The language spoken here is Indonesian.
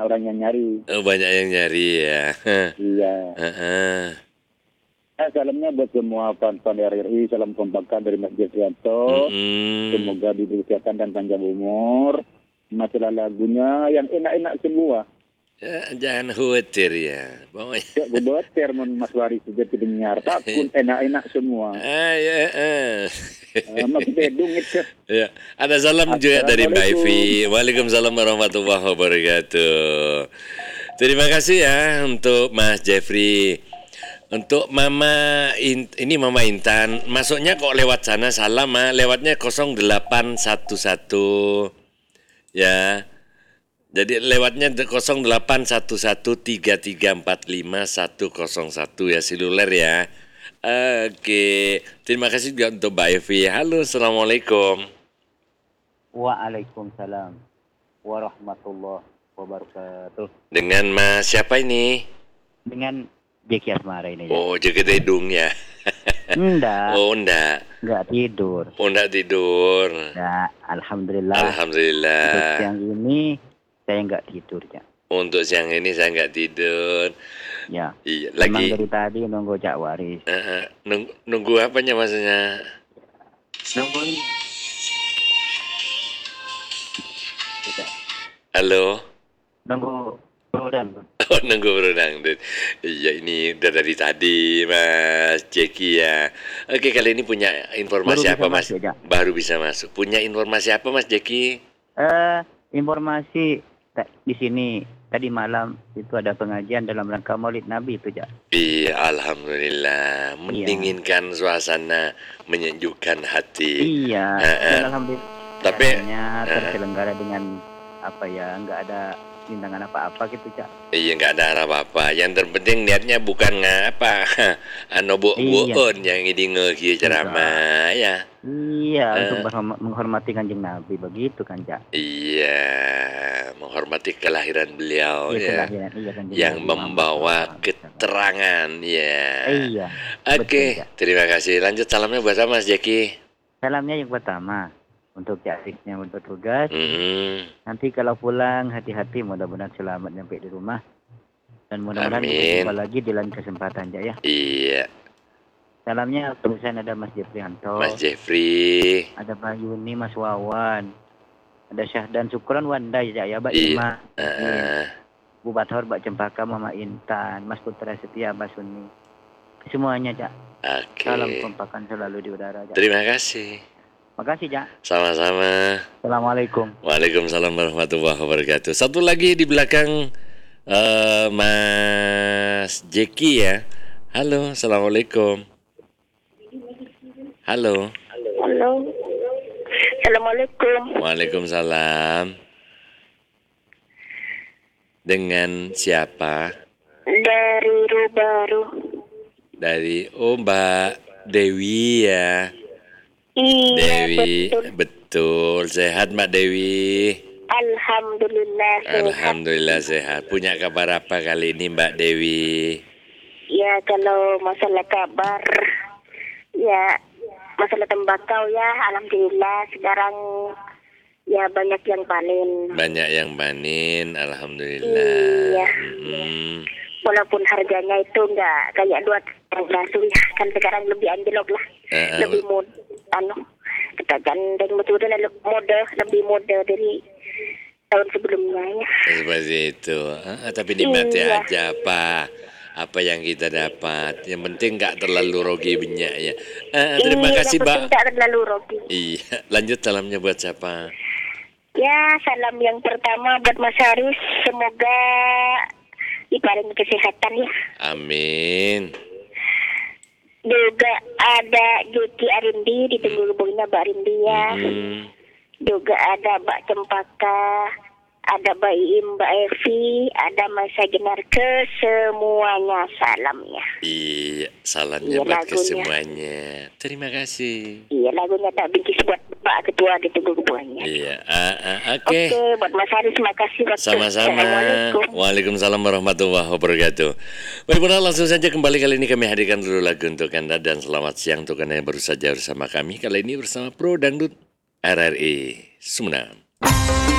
orang yang nyari. Oh, banyak yang nyari ya. Iya. Heeh. Salamnya buat semua fan-fan RRI, salam kompakan dari Mas Jefrianto. Semoga diberi kesehatan dan panjang umur. Masalah lagunya yang enak-enak semua. Ya, jangan khawatir ya. Pokoknya. Ya, bodoter Mas Waris sejati dengar. Takut enak-enak semua. Ya. Maksudnya dungit ke. Ya, ada salam juga dari Mbak Evi. Waalaikumsalam warahmatullahi wabarakatuh. Terima kasih ya untuk Mas Jeffrey. Untuk ini Mama Intan, masuknya kok lewat sana salam lewatnya 0811 ya. Jadi lewatnya 08113345 101 ya, seluler ya. Oke, terima kasih juga untuk Mbak Evi. Halo, assalamualaikum. Waalaikumsalam warahmatullahi wabarakatuh. Dengan Mas siapa ini? Dengan Jeki Asmara ini. Oh, Jeki Dedung ya. Enggak. Oh, enggak. Enggak tidur. Oh, enggak tidur. Enggak, alhamdulillah. Alhamdulillah. Untuk siang ini saya enggak tidur ya. Untuk siang ini saya enggak tidur. Ya. Iya, memang lagi dari tadi nunggu Cak Waris. Nunggu apanya maksudnya? Nunggu. Halo. Nunggu Brodang. Oh, nunggu Brodang. Iya, ini udah dari tadi Mas Jeki ya. Oke, kali ini punya informasi apa Mas? Baru bisa masuk. Punya informasi apa Mas Jeki? Informasi di sini tadi malam itu ada pengajian dalam rangka Maulid Nabi itu, Jak. Iya, alhamdulillah, mendinginkan suasana, menyejukkan hati. Iya, alhamdulillah. Tapi terselenggara dengan enggak ada rintangan apa-apa gitu, Cak. Iya, enggak ada apa-apa. Yang terpenting niatnya bukan buon yang ngidinge ceramah ya. Iya, untuk menghormati Kanjeng Nabi begitu kan, Cak. Iya, menghormati kelahiran beliau ya. Yang membawa keterangan ya. Iya. Oke, terima kasih. Lanjut salamnya buat Mas Jeki. Salamnya yang pertama untuk Jasiknya untuk tugas. Nanti kalau pulang hati-hati, mudah-mudahan selamat nyampe di rumah. Dan mudah-mudahan berjumpa lagi di lain kesempatan, Jak ya. Iya. Salamnya tulisan ada Mas Jefrianto. Mas Jeffrey. Ada Pak Yuni, Mas Wawan. Ada Syahdan Syukron Wanda ya, Mbak Ima. Bu Bathor, Mbak Cempaka, Mama Intan, Mas Putra Setia, Mbak Suni. Semuanya, Jak. Oke. Salam kompakan selalu di udara, Jak. Terima kasih. Makasih, Jak. Sama-sama. Assalamualaikum. Waalaikumsalam warahmatullahi wabarakatuh. Satu lagi di belakang Mas Jeki ya. Halo, assalamualaikum. Halo. Halo. Assalamualaikum. Waalaikumsalam. Dengan siapa? Dari Rubaru. Dari Mbak Dewi ya. Iya, Dewi, betul. Sehat Mbak Dewi? Alhamdulillah sehat. Alhamdulillah sehat. Punya kabar apa kali ini Mbak Dewi? Ya, kalau masalah kabar, ya masalah tembakau ya, alhamdulillah sekarang ya banyak yang panen. Banyak yang panen, alhamdulillah. Iya. Walaupun harganya itu enggak kayak 2 tahun lalu ya, kan sekarang lebih anjlok lah. Lebih kita gandeng betul lebih mode dari tahun sebelumnya ya. Seperti itu. Tapi nikmati aja apa yang kita dapat. Yang penting nggak terlalu rogi banyak ya. Terima kasih Mbak. Tidak terlalu rogi. Iya. Lanjut salamnya buat siapa? Ya, salam yang pertama buat Mas Haris. Semoga diparingi kesehatan ya. Amin. Juga ada Juki Arindi, ditunggu hubunginya Mbak Arindi ya. Juga ada Mbak Cempaka, ada Mbak Iim, Mbak Evi, ada Mas Sagenar, ke semuanya salamnya. Iya, salamnya buat ke semuanya. Terima kasih. Iya, lagunya tak bingkis buat Pak Ketua, ditunggu hubungannya. Iya, oke. Oke, buat Mas Haris, terima kasih. Sama-sama. Waalaikumsalam warahmatullahi wabarakatuh. Baik, langsung saja kembali kali ini kami hadirkan dulu lagu untuk Anda dan selamat siang untuk Anda yang baru saja bersama kami. Kali ini bersama Pro Dangdut RRI Sumedang.